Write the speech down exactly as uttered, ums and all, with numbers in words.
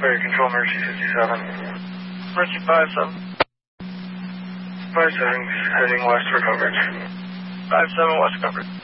Fire control, Mercy fifty-seven. Mercy five seven. five seven, heading west for coverage. five seven, west coverage.